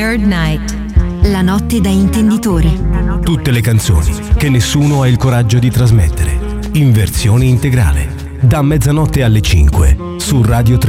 Third Night. La notte da intenditore. Tutte le canzoni che nessuno ha il coraggio di trasmettere. In versione integrale. Da mezzanotte alle 5 su Radio 3.